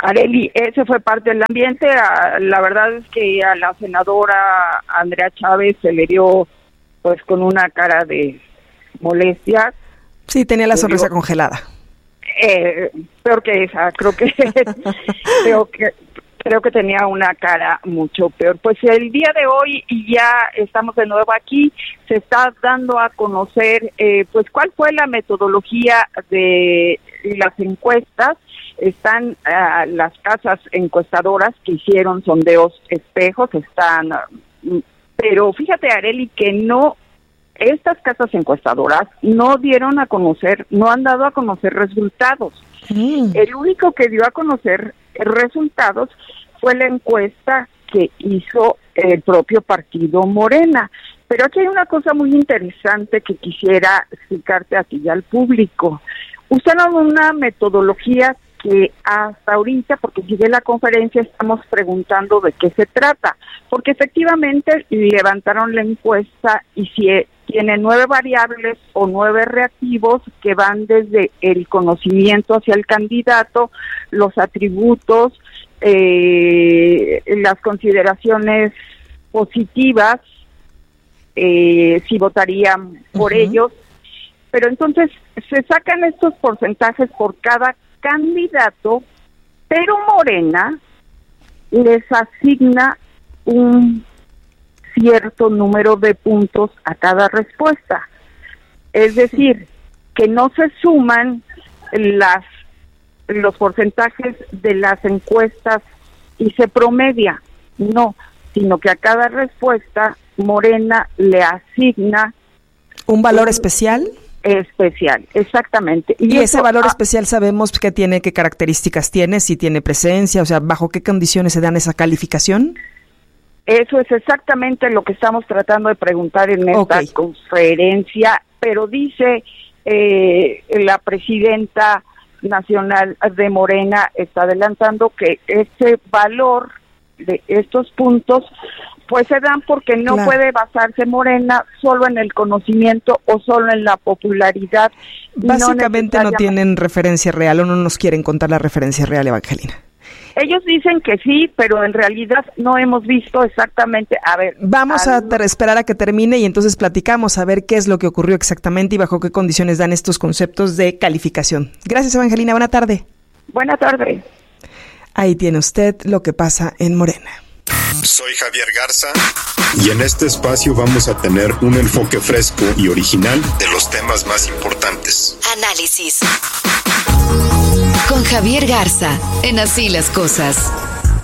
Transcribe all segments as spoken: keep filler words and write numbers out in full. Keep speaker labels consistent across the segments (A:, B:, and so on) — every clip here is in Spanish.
A: Arely, ese fue parte del ambiente. La verdad es que a la senadora Andrea Chávez se le dio pues con una cara de molestia.
B: Sí, tenía la sonrisa dio, congelada.
A: Eh, peor que esa, creo que creo que creo que tenía una cara mucho peor. Pues el día de hoy ya estamos de nuevo aquí, se está dando a conocer eh, pues cuál fue la metodología de las encuestas. Están uh, las casas encuestadoras que hicieron sondeos espejos, están, uh, pero fíjate, Arely, que no, estas casas encuestadoras no dieron a conocer, no han dado a conocer resultados. Mm. El único que dio a conocer resultados fue la encuesta que hizo el propio partido Morena. Pero aquí hay una cosa muy interesante que quisiera explicarte a ti y al público. Usaron una metodología que hasta ahorita, porque sigue la conferencia, estamos preguntando de qué se trata, porque efectivamente levantaron la encuesta y si tiene nueve variables o nueve reactivos que van desde el conocimiento hacia el candidato, los atributos, eh, las consideraciones positivas, eh, si votarían por uh-huh. ellos, pero entonces se sacan estos porcentajes por cada candidato, pero Morena les asigna un cierto número de puntos a cada respuesta. Es decir, que no se suman las los porcentajes de las encuestas y se promedia, no, sino que a cada respuesta Morena le asigna
B: un valor un, especial.
A: Especial, exactamente.
B: Y, y ese eso, valor ah, especial sabemos qué tiene, qué características tiene, si tiene presencia, o sea, bajo qué condiciones se dan esa calificación.
A: Eso es exactamente lo que estamos tratando de preguntar en esta okay. conferencia, pero dice eh, la presidenta nacional de Morena, está adelantando que ese valor de estos puntos pues se dan porque no claro. puede basarse Morena solo en el conocimiento o solo en la popularidad.
B: Básicamente no, no tienen referencia real o no nos quieren contar la referencia real, Evangelina.
A: Ellos dicen que sí, pero en realidad no hemos visto exactamente, a ver...
B: Vamos a ter- esperar a que termine y entonces platicamos a ver qué es lo que ocurrió exactamente y bajo qué condiciones dan estos conceptos de calificación. Gracias, Evangelina, buena tarde.
A: Buena tarde.
B: Ahí tiene usted lo que pasa en Morena.
C: Soy Javier Garza y en este espacio vamos a tener un enfoque fresco y original de los temas más importantes.
D: Análisis con Javier Garza en Así las Cosas.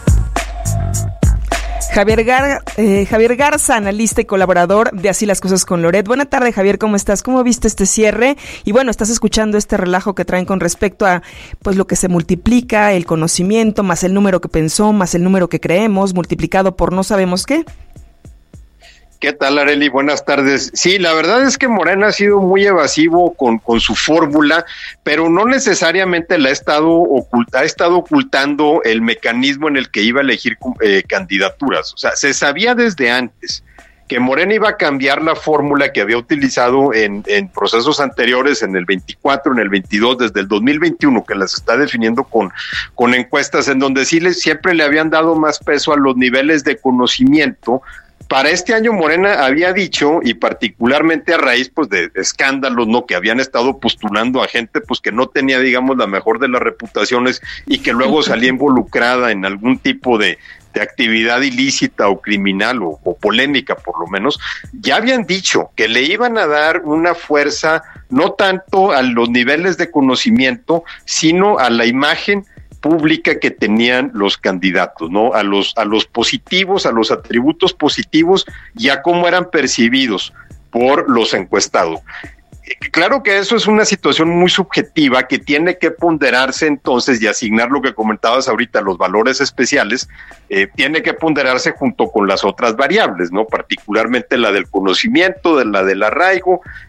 B: Javier, Gar, eh, Javier Garza, analista y colaborador de Así las Cosas con Loret. Buena tarde, Javier, ¿cómo estás? ¿Cómo viste este cierre? Y bueno, estás escuchando este relajo que traen con respecto a pues lo que se multiplica, el conocimiento, más el número que pensó, más el número que creemos, multiplicado por no sabemos qué.
E: ¿Qué tal, Arely? Buenas tardes. Sí, la verdad es que Morena ha sido muy evasivo con, con su fórmula, pero no necesariamente la ha estado, oculta, ha estado ocultando el mecanismo en el que iba a elegir eh, candidaturas. O sea, se sabía desde antes que Morena iba a cambiar la fórmula que había utilizado en, en procesos anteriores, en el veinticuatro, en el veintidós, desde el dos mil veintiuno, que las está definiendo con, con encuestas en donde sí les, siempre le habían dado más peso a los niveles de conocimiento. Para este año Morena había dicho, y particularmente a raíz pues de escándalos, ¿no?, que habían estado postulando a gente pues que no tenía, digamos, la mejor de las reputaciones y que luego salía involucrada en algún tipo de, de actividad ilícita o criminal o, o polémica por lo menos, ya habían dicho que le iban a dar una fuerza no tanto a los niveles de conocimiento, sino a la imagen pública que tenían los candidatos, ¿no? A los, a los positivos, a los atributos positivos y a cómo eran percibidos por los encuestados. Claro que eso es una situación muy subjetiva que tiene que ponderarse entonces y asignar lo que comentabas ahorita, los valores especiales, eh, tiene que ponderarse junto con las otras variables, ¿no? Particularmente la del conocimiento, de la del arraigo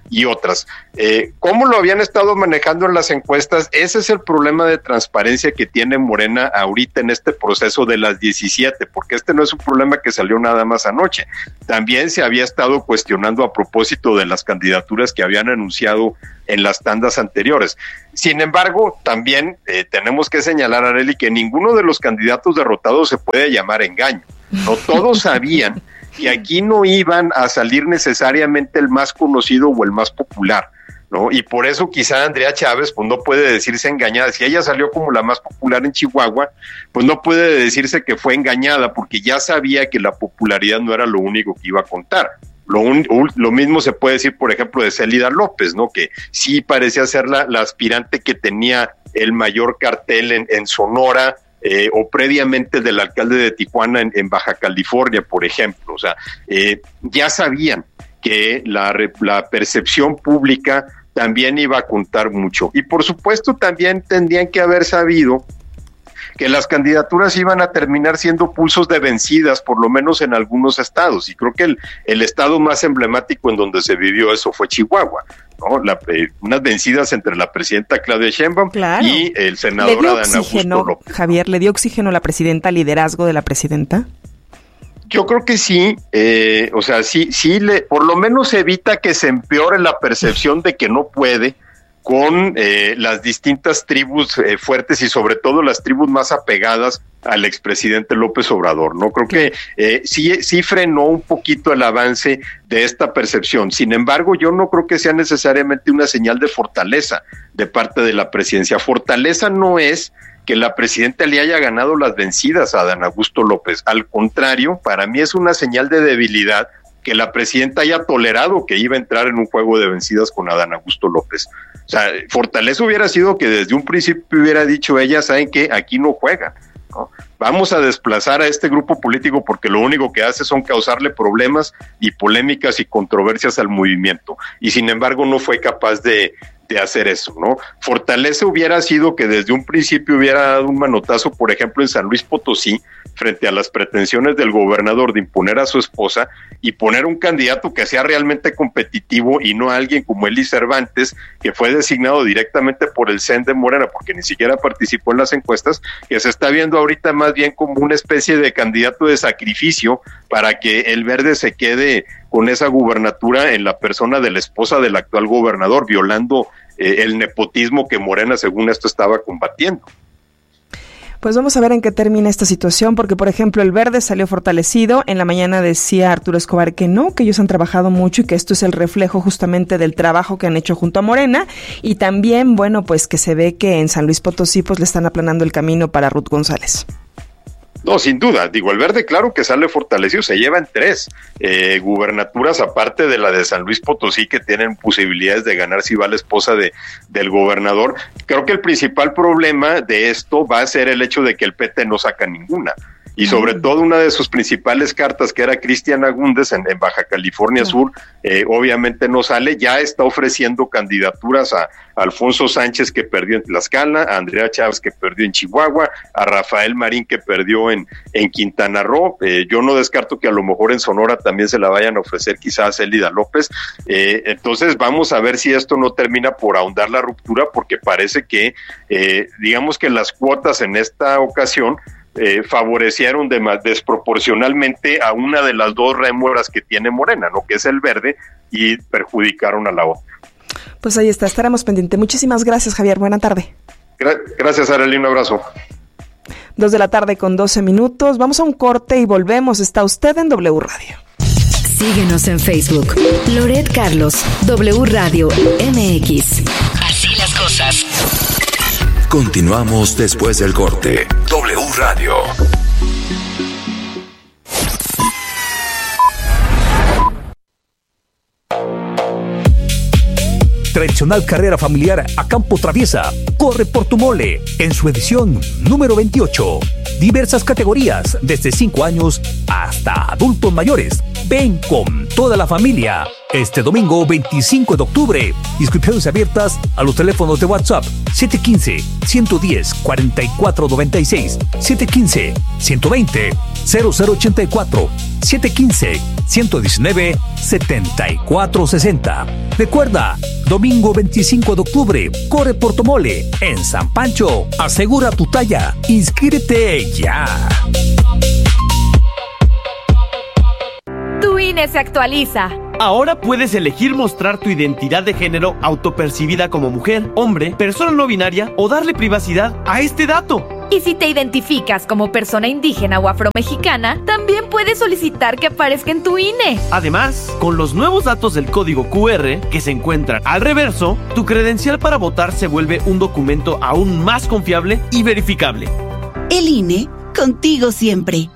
E: y otras. Eh, ¿Cómo lo habían estado manejando en las encuestas? Ese es el problema de transparencia que tiene Morena ahorita en este proceso de las diecisiete, porque este no es un problema que salió nada más anoche. También se había estado cuestionando a propósito de las candidaturas que habían anunciado en las tandas anteriores. Sin embargo, también eh, tenemos que señalar, Arely, que ninguno de los candidatos derrotados se puede llamar engaño. No todos sabían que aquí no iban a salir necesariamente el más conocido o el más popular, ¿no? Y por eso quizá Andrea Chávez pues no puede decirse engañada. Si ella salió como la más popular en Chihuahua, pues no puede decirse que fue engañada, porque ya sabía que la popularidad no era lo único que iba a contar. Lo, un, lo mismo se puede decir, por ejemplo, de Célida López, ¿no? Que sí parecía ser la, la aspirante que tenía el mayor cartel en, en Sonora, Eh, o previamente del alcalde de Tijuana en, en Baja California, por ejemplo. O sea, eh, ya sabían que la, la percepción pública también iba a contar mucho. Y por supuesto también tendrían que haber sabido que las candidaturas iban a terminar siendo pulsos de vencidas, por lo menos en algunos estados. Y creo que el, el estado más emblemático en donde se vivió eso fue Chihuahua, ¿no? La, eh, unas vencidas entre la presidenta Claudia Sheinbaum claro. y el senador Adán Augusto López.
B: Javier, ¿le dio oxígeno a la presidenta, al liderazgo de la presidenta?
E: Yo creo que sí, eh, o sea, sí, sí, le, por lo menos evita que se empeore la percepción de que no puede con eh, las distintas tribus eh, fuertes y sobre todo las tribus más apegadas al expresidente López Obrador, ¿no? Creo que eh, sí, sí frenó un poquito el avance de esta percepción. Sin embargo, yo no creo que sea necesariamente una señal de fortaleza de parte de la presidencia. Fortaleza no es que la presidenta le haya ganado las vencidas a Adán Augusto López. Al contrario, para mí es una señal de debilidad que la presidenta haya tolerado que iba a entrar en un juego de vencidas con Adán Augusto López. O sea, fortaleza hubiera sido que desde un principio hubiera dicho ella, ¿saben qué? Aquí no juegan, ¿no? Vamos a desplazar a este grupo político porque lo único que hace son causarle problemas y polémicas y controversias al movimiento. Y sin embargo no fue capaz de, de hacer eso, ¿no? Fortaleza hubiera sido que desde un principio hubiera dado un manotazo, por ejemplo, en San Luis Potosí, frente a las pretensiones del gobernador de imponer a su esposa y poner un candidato que sea realmente competitivo y no a alguien como Eli Cervantes, que fue designado directamente por el C E N de Morena, porque ni siquiera participó en las encuestas, que se está viendo ahorita más bien como una especie de candidato de sacrificio para que el Verde se quede con esa gubernatura en la persona de la esposa del actual gobernador, violando eh, el nepotismo que Morena, según esto, estaba combatiendo.
B: Pues vamos a ver en qué termina esta situación, porque por ejemplo el Verde salió fortalecido. En la mañana decía Arturo Escobar que no, que ellos han trabajado mucho y que esto es el reflejo justamente del trabajo que han hecho junto a Morena, y también, bueno, pues que se ve que en San Luis Potosí pues le están aplanando el camino para Ruth González.
E: No, sin duda, digo, el Verde claro que sale fortalecido, se llevan tres eh, gubernaturas aparte de la de San Luis Potosí, que tienen posibilidades de ganar si va la esposa de, del gobernador. Creo que el principal problema de esto va a ser el hecho de que el P T no saca ninguna. Y sobre todo una de sus principales cartas, que era Cristian Agúndez en, en Baja California Sur, eh, obviamente no sale. Ya está ofreciendo candidaturas a, a Alfonso Sánchez, que perdió en Tlaxcala, a Andrea Chávez, que perdió en Chihuahua, a Rafael Marín, que perdió en, en Quintana Roo. Eh, yo no descarto que a lo mejor en Sonora también se la vayan a ofrecer quizás a Célida López. Eh, entonces vamos a ver si esto no termina por ahondar la ruptura, porque parece que, eh, digamos que las cuotas en esta ocasión Eh, favorecieron de más desproporcionalmente a una de las dos rémoras que tiene Morena, ¿no? Que es el Verde, y perjudicaron a la otra.
B: Pues ahí está, estaremos pendientes. Muchísimas gracias, Javier. Buena tarde.
E: Gra- gracias, Arely. Un abrazo.
B: Dos de la tarde con doce minutos. Vamos a un corte y volvemos. Está usted en W Radio.
D: Síguenos en Facebook. Loret Carlos, W Radio M X. Así las cosas.
F: Continuamos después del corte. W Radio.
G: Tradicional carrera familiar a campo traviesa. Corre por tu mole en su edición número veintiocho. Diversas categorías, desde cinco años hasta adultos mayores. Ven con toda la familia este domingo veinticinco de octubre. Inscripciones abiertas a los teléfonos de WhatsApp siete uno cinco, uno uno cero, cuatro cuatro nueve seis, siete uno cinco, uno dos cero, cero cero ocho cuatro, siete uno cinco, uno uno nueve, siete cuatro seis cero. Recuerda, domingo veinticinco de octubre, corre por tu mole en San Pancho. Asegura tu talla. Inscríbete ya.
H: Tu I N E se actualiza.
I: Ahora puedes elegir mostrar tu identidad de género autopercibida como mujer, hombre, persona no binaria o darle privacidad a este dato.
H: Y si te identificas como persona indígena o afromexicana, también puedes solicitar que aparezca en tu I N E.
I: Además, con los nuevos datos del código Q R que se encuentran al reverso, tu credencial para votar se vuelve un documento aún más confiable y verificable.
J: El I N E, contigo siempre.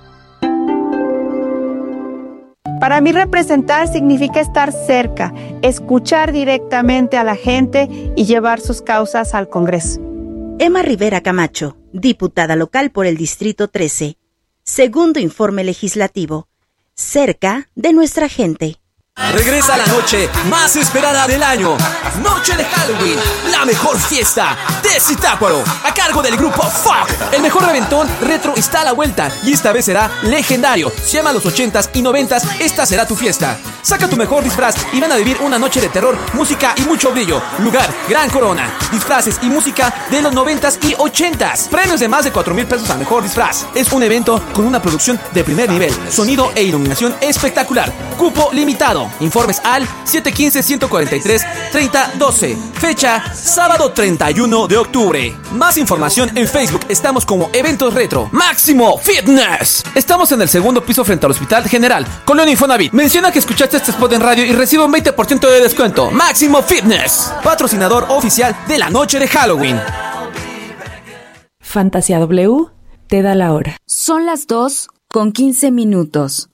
K: Para mí representar significa estar cerca, escuchar directamente a la gente y llevar sus causas al Congreso.
J: Emma Rivera Camacho, diputada local por el Distrito trece. Segundo informe legislativo. Cerca de nuestra gente.
L: Regresa la noche más esperada del año. Noche de Halloween, la mejor fiesta de Zitácuaro, a cargo del grupo Fuck. El mejor reventón retro está a la vuelta y esta vez será legendario. Si amas los ochentas y noventas, esta será tu fiesta. Saca tu mejor disfraz y van a vivir una noche de terror, música y mucho brillo. Lugar, Gran Corona. Disfraces y música de los noventas y ochentas. Premios de más de cuatro mil pesos al mejor disfraz. Es un evento con una producción de primer nivel, sonido e iluminación espectacular. Cupo limitado. Informes al siete uno cinco, uno cuatro tres, tres cero uno dos. Fecha, sábado treinta y uno de octubre. Más información en Facebook. Estamos como Eventos Retro. Máximo Fitness. Estamos en el segundo piso frente al Hospital General, Colonia Infonavit. Menciona que escuchaste este spot en radio y recibe un veinte por ciento de descuento. Máximo Fitness, patrocinador oficial de la noche de Halloween.
D: Fantasía W te da la hora. Son las dos con quince minutos.